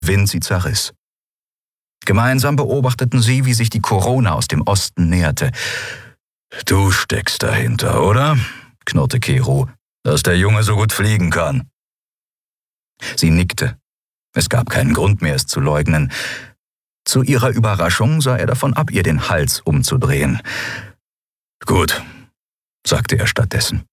Wind sie zerriss. Gemeinsam beobachteten sie, wie sich die Corona aus dem Osten näherte. »Du steckst dahinter, oder?« knurrte Kero, »dass der Junge so gut fliegen kann.« Sie nickte. Es gab keinen Grund mehr, es zu leugnen. Zu ihrer Überraschung sah er davon ab, ihr den Hals umzudrehen. »Gut«, sagte er stattdessen.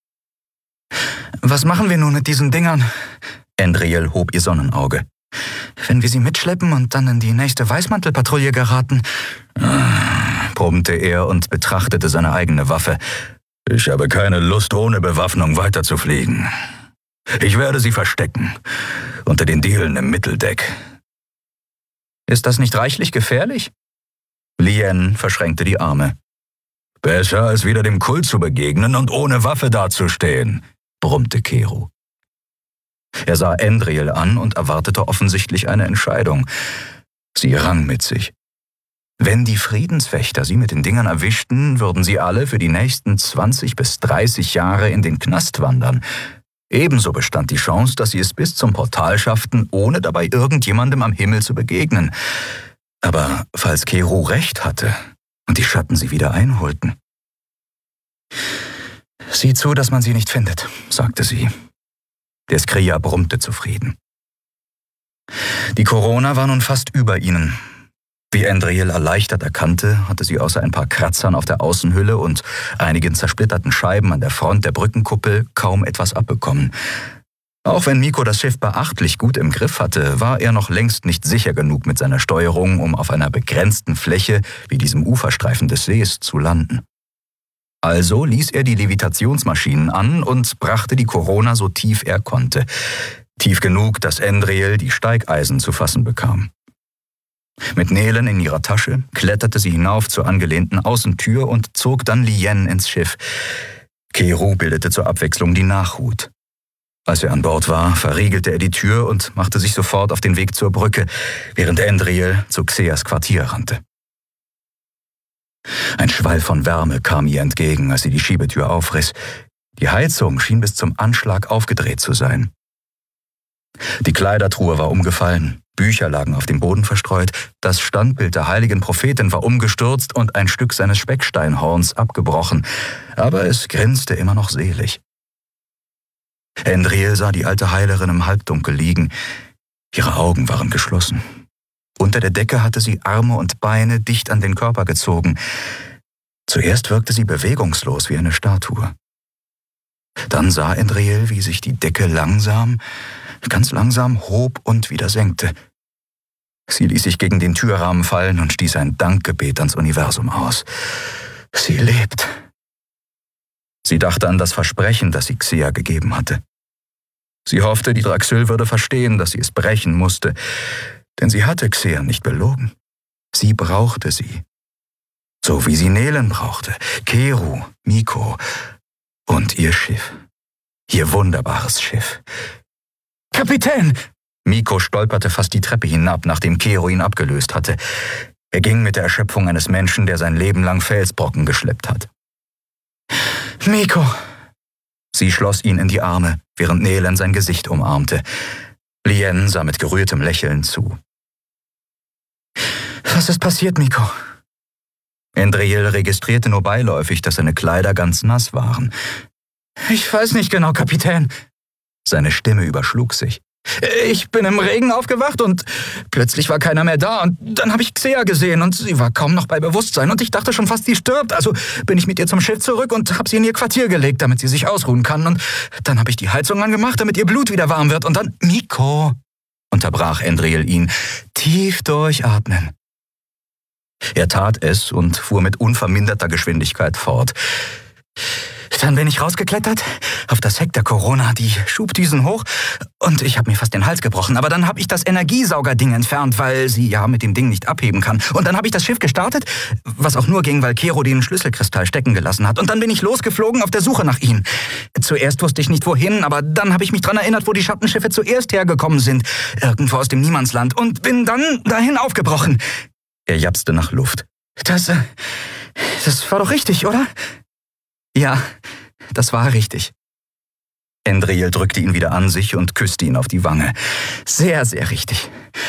»Was machen wir nun mit diesen Dingern?« Endriel hob ihr Sonnenauge. »Wenn wir sie mitschleppen und dann in die nächste Weißmantelpatrouille geraten?« brummte er und betrachtete seine eigene Waffe. »Ich habe keine Lust, ohne Bewaffnung weiterzufliegen. Ich werde sie verstecken, unter den Dielen im Mitteldeck.« »Ist das nicht reichlich gefährlich?« Lien verschränkte die Arme. »Besser, als wieder dem Kult zu begegnen und ohne Waffe dazustehen«, brummte Kero. Er sah Endriel an und erwartete offensichtlich eine Entscheidung. Sie rang mit sich. Wenn die Friedenswächter sie mit den Dingern erwischten, würden sie alle für die nächsten 20 bis 30 Jahre in den Knast wandern. Ebenso bestand die Chance, dass sie es bis zum Portal schafften, ohne dabei irgendjemandem am Himmel zu begegnen. Aber falls Kero recht hatte und die Schatten sie wieder einholten. »Sieh zu, dass man sie nicht findet«, sagte sie. Der Skriya brummte zufrieden. Die Corona war nun fast über ihnen. Wie Endriel erleichtert erkannte, hatte sie außer ein paar Kratzern auf der Außenhülle und einigen zersplitterten Scheiben an der Front der Brückenkuppel kaum etwas abbekommen. Auch wenn Miko das Schiff beachtlich gut im Griff hatte, war er noch längst nicht sicher genug mit seiner Steuerung, um auf einer begrenzten Fläche wie diesem Uferstreifen des Sees zu landen. Also ließ er die Levitationsmaschinen an und brachte die Corona so tief er konnte. Tief genug, dass Endriel die Steigeisen zu fassen bekam. Mit Nelen in ihrer Tasche kletterte sie hinauf zur angelehnten Außentür und zog dann Lien ins Schiff. Kero bildete zur Abwechslung die Nachhut. Als er an Bord war, verriegelte er die Tür und machte sich sofort auf den Weg zur Brücke, während Endriel zu Xeas Quartier rannte. Ein Schwall von Wärme kam ihr entgegen, als sie die Schiebetür aufriss. Die Heizung schien bis zum Anschlag aufgedreht zu sein. Die Kleidertruhe war umgefallen, Bücher lagen auf dem Boden verstreut, das Standbild der heiligen Prophetin war umgestürzt und ein Stück seines Specksteinhorns abgebrochen, aber es grinste immer noch selig. Endriel sah die alte Heilerin im Halbdunkel liegen. Ihre Augen waren geschlossen. Unter der Decke hatte sie Arme und Beine dicht an den Körper gezogen. Zuerst wirkte sie bewegungslos wie eine Statue. Dann sah Endriel, wie sich die Decke ganz langsam hob und wieder senkte. Sie ließ sich gegen den Türrahmen fallen und stieß ein Dankgebet ans Universum aus. Sie lebt. Sie dachte an das Versprechen, das sie Xea gegeben hatte. Sie hoffte, die Draxyl würde verstehen, dass sie es brechen musste, denn sie hatte Xea nicht belogen. Sie brauchte sie. So wie sie Nelen brauchte, Kero, Miko und ihr Schiff. Ihr wunderbares Schiff. »Kapitän!« Miko stolperte fast die Treppe hinab, nachdem Kero ihn abgelöst hatte. Er ging mit der Erschöpfung eines Menschen, der sein Leben lang Felsbrocken geschleppt hat. »Miko!« Sie schloss ihn in die Arme, während Nelen sein Gesicht umarmte. Lien sah mit gerührtem Lächeln zu. »Was ist passiert, Miko?« Endriel registrierte nur beiläufig, dass seine Kleider ganz nass waren. »Ich weiß nicht genau, Kapitän.« Seine Stimme überschlug sich. »Ich bin im Regen aufgewacht und plötzlich war keiner mehr da und dann habe ich Xea gesehen und sie war kaum noch bei Bewusstsein und ich dachte schon fast, sie stirbt. Also bin ich mit ihr zum Schiff zurück und habe sie in ihr Quartier gelegt, damit sie sich ausruhen kann und dann habe ich die Heizung angemacht, damit ihr Blut wieder warm wird und dann...« »Miko«, unterbrach Endriel ihn, »tief durchatmen.« Er tat es und fuhr mit unverminderter Geschwindigkeit fort. »Dann bin ich rausgeklettert, auf das Heck der Corona, die Schubdüsen hoch und ich habe mir fast den Hals gebrochen. Aber dann habe ich das Energiesaugerding entfernt, weil sie ja mit dem Ding nicht abheben kann. Und dann habe ich das Schiff gestartet, was auch nur ging, weil Kero den Schlüsselkristall stecken gelassen hat. Und dann bin ich losgeflogen auf der Suche nach ihm. Zuerst wusste ich nicht wohin, aber dann habe ich mich dran erinnert, wo die Schattenschiffe zuerst hergekommen sind. Irgendwo aus dem Niemandsland. Und bin dann dahin aufgebrochen.« Er japste nach Luft. Das war doch richtig, oder?« »Ja, das war richtig.« Endriel drückte ihn wieder an sich und küsste ihn auf die Wange. Sehr, sehr richtig.